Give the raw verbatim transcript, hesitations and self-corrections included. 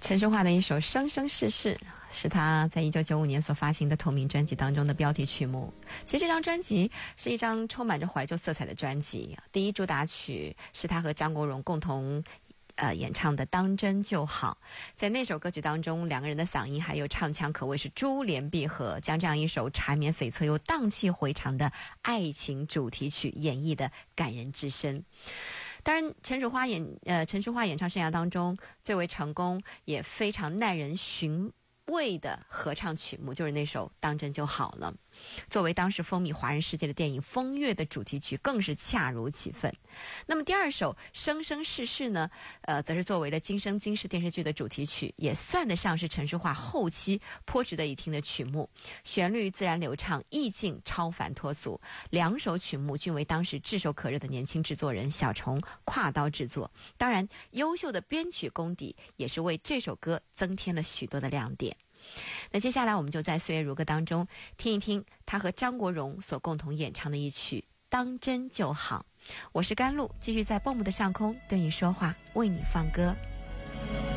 陈淑桦的一首《生生世世》是他在一九九五年所发行的同名专辑当中的标题曲目。其实这张专辑是一张充满着怀旧色彩的专辑，第一主打曲是他和张国荣共同呃演唱的《当真就好》。在那首歌曲当中，两个人的嗓音还有唱腔可谓是珠联璧合，将这样一首缠绵悱恻又荡气回肠的爱情主题曲演绎的感人至深。当然，陈淑桦演呃陈淑桦演唱生涯当中最为成功也非常耐人寻味的合唱曲目，就是那首《当真就好了》。作为当时风靡华人世界的电影《风月》的主题曲，更是恰如其分。那么第二首《生生世世》呢，呃，则是作为了《今生今世》电视剧的主题曲，也算得上是陈淑桦后期颇值得一听的曲目。旋律自然流畅，意境超凡脱俗，两首曲目均为当时炙手可热的年轻制作人小虫跨刀制作。当然，优秀的编曲功底也是为这首歌增添了许多的亮点。那接下来我们就在岁月如歌当中听一听他和张国荣所共同演唱的一曲《当真就好》。我是甘露，继续在蹦蹦的上空对你说话，为你放歌。